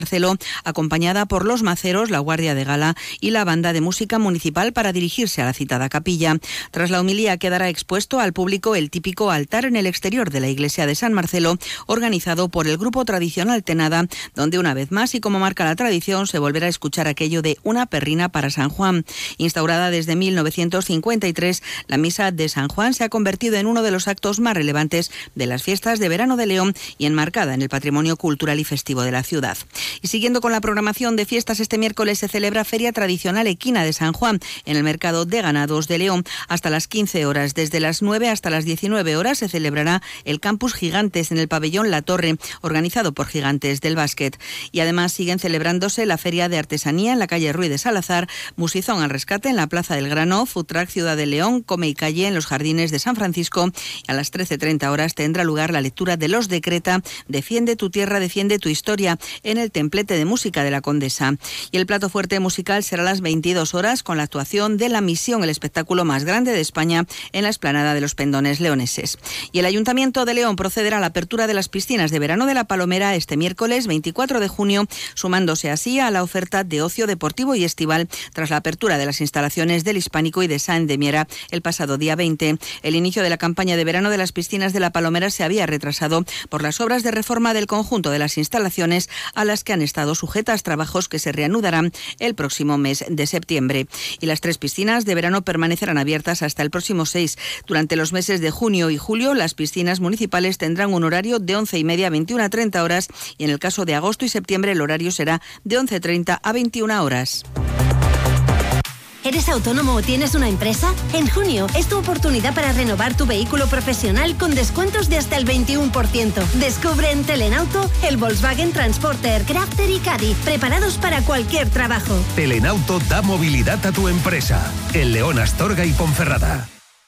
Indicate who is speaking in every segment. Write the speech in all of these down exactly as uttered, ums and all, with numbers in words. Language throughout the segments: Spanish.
Speaker 1: Marcelo, acompañada por los maceros, la Guardia de Gala y la Banda de Música Municipal para dirigirse a la citada capilla. Tras la homilía quedará expuesto al público el típico altar en el exterior de la iglesia de San Marcelo, organizado por el grupo tradicional Tenada, donde una vez más y como marca la tradición se volverá a escuchar aquello de una perrina para San Juan. Instaurada desde mil novecientos cincuenta y tres, la misa de San Juan se ha convertido en uno de los actos más relevantes de las fiestas de verano de León y enmarcada en el patrimonio cultural y festivo de la ciudad. Y siguiendo con la programación de fiestas, este miércoles se celebra Feria Tradicional Equina de San Juan en el Mercado de Ganados de León hasta las quince horas. Desde las nueve hasta las diecinueve horas se celebrará el Campus Gigantes en el pabellón La Torre, organizado por Gigantes del Básquet. Y además siguen celebrándose la Feria de Artesanía en la calle Ruiz de Salazar, Musizón al Rescate en la Plaza del Grano, Food Truck Ciudad de León, Come y Calle en los Jardines de San Francisco. Y a las trece treinta horas tendrá lugar la lectura de los Decreta, Defiende tu tierra, defiende tu historia, en el Templete de Música de la Condesa. Y el plato fuerte musical será a las veintidós horas con la actuación de La Misión, el espectáculo más grande de España, en la explanada de los Pendones leoneses. Y el Ayuntamiento de León procederá a la apertura de las piscinas de verano de La Palomera este miércoles veinticuatro de junio, sumándose así a la oferta de ocio deportivo y estival tras la apertura de las instalaciones del Hispánico y de Saint de Miera el pasado día veinte. El inicio de la campaña de verano de las piscinas de La Palomera se había retrasado por las obras de reforma del conjunto de las instalaciones, a las que han estado sujetas trabajos que se reanudarán el próximo mes de septiembre. Y las tres piscinas de verano permanecerán abiertas hasta el próximo seis. Durante los meses de junio y julio, las piscinas municipales tendrán un horario de once y media a veintiuna treinta horas y en el caso de agosto y septiembre el horario será de once treinta a veintiuna horas.
Speaker 2: ¿Eres autónomo o tienes una empresa? En junio es tu oportunidad para renovar tu vehículo profesional con descuentos de hasta el veintiuno por ciento. Descubre en Telenauto el Volkswagen Transporter, Crafter y Caddy, preparados para cualquier trabajo.
Speaker 3: Telenauto da movilidad a tu empresa. En León, Astorga y Ponferrada.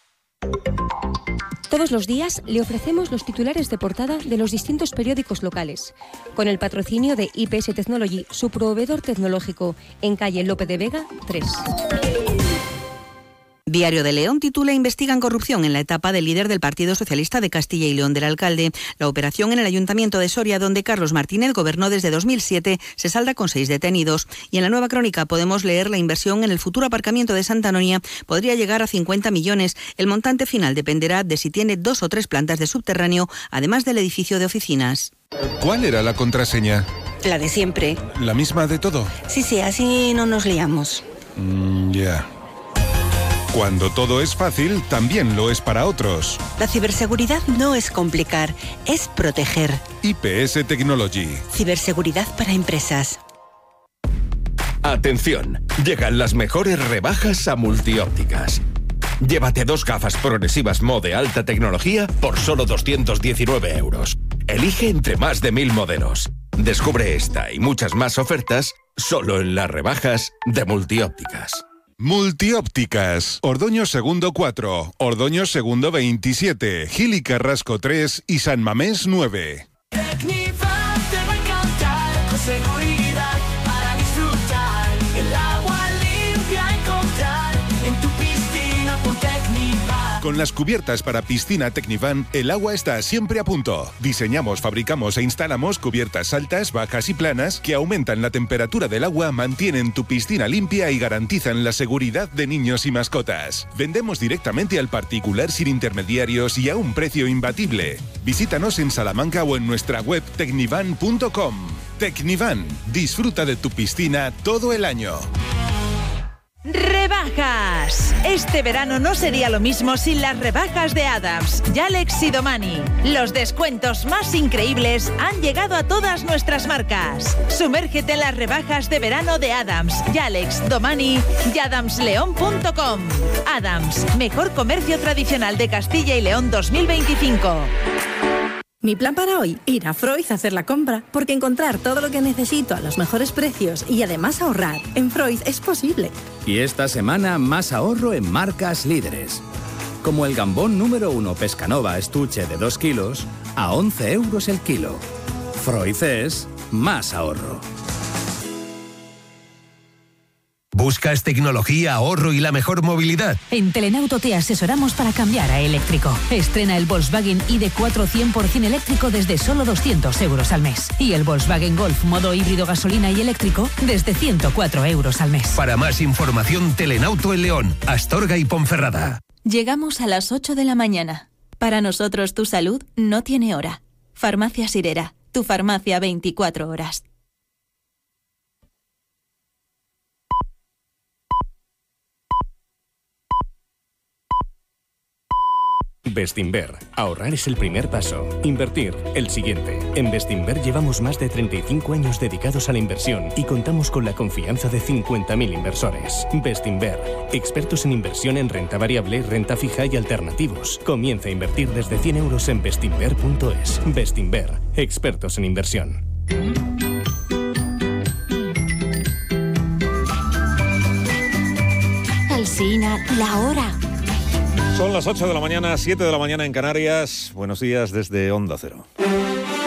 Speaker 4: Todos los días le ofrecemos los titulares de portada de los distintos periódicos locales, con el patrocinio de I P S Technology, su proveedor tecnológico, en calle Lope de Vega tres.
Speaker 1: Diario de León titula Investigan corrupción en la etapa del líder del Partido Socialista de Castilla y León del alcalde. La operación en el Ayuntamiento de Soria, donde Carlos Martínez gobernó desde dos mil siete, se salda con seis detenidos. Y en la Nueva Crónica podemos leer la inversión en el futuro aparcamiento de Santa Anonia podría llegar a cincuenta millones. El montante final dependerá de si tiene dos o tres plantas de subterráneo, además del edificio de oficinas.
Speaker 5: ¿Cuál era la contraseña?
Speaker 6: La de siempre.
Speaker 5: ¿La misma de todo?
Speaker 6: Sí, sí, así no nos liamos.
Speaker 5: Mm, ya. Yeah. Cuando todo es fácil, también lo es para otros.
Speaker 6: La ciberseguridad no es complicar, es proteger.
Speaker 5: I P S Technology.
Speaker 6: Ciberseguridad para empresas.
Speaker 3: Atención, llegan las mejores rebajas a Multiópticas. Llévate dos gafas progresivas Mo de alta tecnología por solo doscientos diecinueve euros. Elige entre más de mil modelos. Descubre esta y muchas más ofertas solo en las rebajas de Multiópticas.
Speaker 5: Multiópticas, Ordoño Segundo cuatro, Ordoño Segundo veintisiete, Gil y Carrasco tres y San Mamés nueve.
Speaker 7: Tecnifan te va a encantar, con seguridad para disfrutar. El agua limpia encontrar en tu piscina con Tecnifan.
Speaker 5: Con las cubiertas para piscina Tecnifan, el agua está siempre a punto. Diseñamos, fabricamos e instalamos cubiertas altas, bajas y planas que aumentan la temperatura del agua, mantienen tu piscina limpia y garantizan la seguridad de niños y mascotas. Vendemos directamente al particular sin intermediarios y a un precio imbatible. Visítanos en Salamanca o en nuestra web tecnifan punto com. Tecnifan, disfruta de tu piscina todo el año.
Speaker 8: ¡Rebajas! Este verano no sería lo mismo sin las rebajas de Adams, Yalex y Domani. Los descuentos más increíbles han llegado a todas nuestras marcas. Sumérgete en las rebajas de verano de Adams, Yalex, Domani y adams león punto com. Adams, mejor comercio tradicional de Castilla y León dos mil veinticinco.
Speaker 9: Mi plan para hoy, ir a Freud a hacer la compra, porque encontrar todo lo que necesito a los mejores precios y además ahorrar en Freud es posible.
Speaker 10: Y esta semana más ahorro en marcas líderes. Como el gambón número uno Pescanova estuche de dos kilos a once euros el kilo. Freud es más ahorro.
Speaker 11: ¿Buscas tecnología, ahorro y la mejor movilidad?
Speaker 12: En Telenauto te asesoramos para cambiar a eléctrico. Estrena el Volkswagen I D cuatro cien por ciento eléctrico desde solo doscientos euros al mes. Y el Volkswagen Golf modo híbrido gasolina y eléctrico desde ciento cuatro euros al mes.
Speaker 11: Para más información, Telenauto en León, Astorga y Ponferrada.
Speaker 13: Llegamos a las ocho de la mañana. Para nosotros tu salud no tiene hora. Farmacia Sirera, tu farmacia veinticuatro horas.
Speaker 14: Bestinver. Ahorrar es el primer paso. Invertir, el siguiente. En Bestinver llevamos más de treinta y cinco años dedicados a la inversión y contamos con la confianza de cincuenta mil inversores. Bestinver. Expertos en inversión en renta variable, renta fija y alternativos. Comienza a invertir desde cien euros en bestinver punto es. Bestinver. Expertos en inversión.
Speaker 2: Alsina, la hora.
Speaker 15: Son las ocho de la mañana, siete de la mañana en Canarias. Buenos días desde Onda Cero.